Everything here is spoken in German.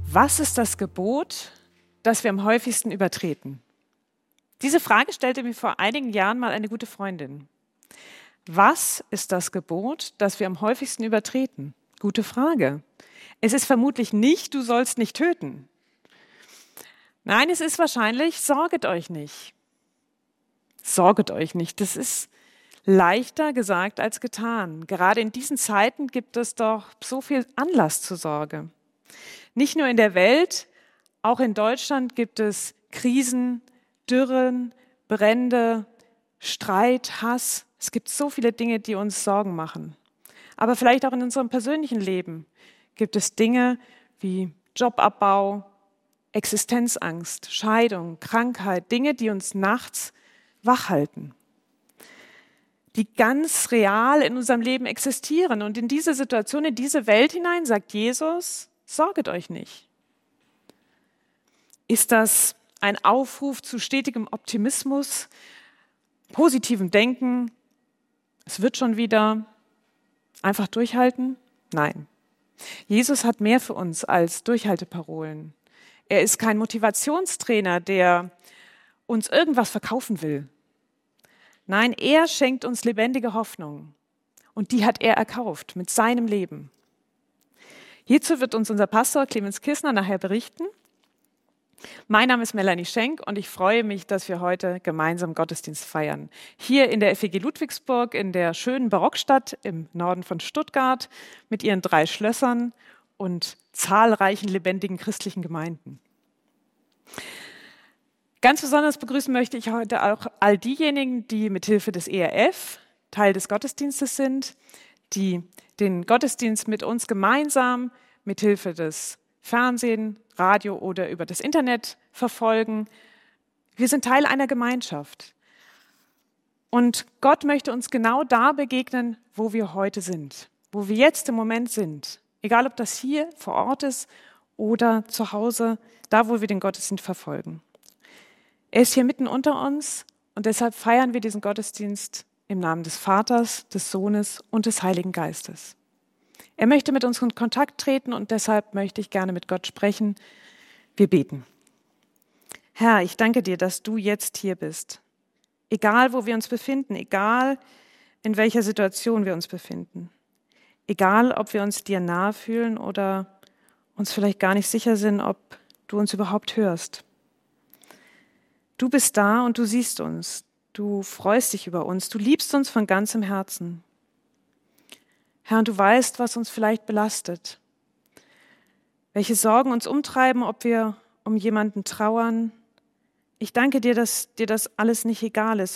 Was ist das Gebot, das wir am häufigsten übertreten? Diese Frage stellte mir vor einigen Jahren mal eine gute Freundin. Was ist das Gebot, das wir am häufigsten übertreten? Gute Frage. Es ist vermutlich nicht, du sollst nicht töten. Nein, es ist wahrscheinlich, sorget euch nicht. Sorget euch nicht. Das ist leichter gesagt als getan. Gerade in diesen Zeiten gibt es doch so viel Anlass zur Sorge. Nicht nur in der Welt, auch in Deutschland gibt es Krisen, Dürren, Brände, Streit, Hass. Es gibt so viele Dinge, die uns Sorgen machen. Aber vielleicht auch in unserem persönlichen Leben gibt es Dinge wie Jobabbau, Existenzangst, Scheidung, Krankheit, Dinge, die uns nachts wach halten, die ganz real in unserem Leben existieren. Und in diese Situation, in diese Welt hinein, sagt Jesus, sorget euch nicht. Ist das ein Aufruf zu stetigem Optimismus, positivem Denken? Es wird schon wieder, einfach durchhalten? Nein. Jesus hat mehr für uns als Durchhalteparolen. Er ist kein Motivationstrainer, der uns irgendwas verkaufen will. Nein, er schenkt uns lebendige Hoffnung. Und die hat er erkauft mit seinem Leben. Hierzu wird uns unser Pastor Clemens Kissner nachher berichten. Mein Name ist Melanie Schenk und ich freue mich, dass wir heute gemeinsam Gottesdienst feiern. Hier in der FEG Ludwigsburg, in der schönen Barockstadt im Norden von Stuttgart mit ihren 3 Schlössern und zahlreichen lebendigen christlichen Gemeinden. Ganz besonders begrüßen möchte ich heute auch all diejenigen, die mithilfe des ERF Teil des Gottesdienstes sind, die den Gottesdienst mit uns gemeinsam mithilfe des Fernsehen, Radio oder über das Internet verfolgen. Wir sind Teil einer Gemeinschaft. Und Gott möchte uns genau da begegnen, wo wir heute sind, wo wir jetzt im Moment sind. Egal, ob das hier vor Ort ist oder zu Hause, da, wo wir den Gottesdienst verfolgen. Er ist hier mitten unter uns und deshalb feiern wir diesen Gottesdienst im Namen des Vaters, des Sohnes und des Heiligen Geistes. Er möchte mit uns in Kontakt treten und deshalb möchte ich gerne mit Gott sprechen. Wir beten. Herr, ich danke dir, dass du jetzt hier bist. Egal, wo wir uns befinden, egal, in welcher Situation wir uns befinden. Egal, ob wir uns dir nahe fühlen oder uns vielleicht gar nicht sicher sind, ob du uns überhaupt hörst. Du bist da und du siehst uns. Du freust dich über uns. Du liebst uns von ganzem Herzen. Herr, und du weißt, was uns vielleicht belastet. Welche Sorgen uns umtreiben, ob wir um jemanden trauern. Ich danke dir, dass dir das alles nicht egal ist,